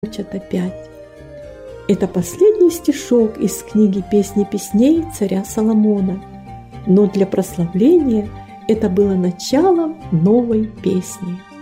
хочет опять. Это последний стишок из книги «Песни песней» царя Соломона, но для прославления это было началом новой песни.